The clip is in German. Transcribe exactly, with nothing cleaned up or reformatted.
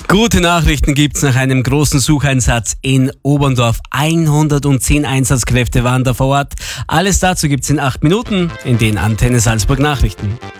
Gute Nachrichten gibt's nach einem großen Sucheinsatz in Oberndorf. hundertzehn Einsatzkräfte waren da vor Ort. Alles dazu gibt's in acht Minuten in den Antenne Salzburg Nachrichten.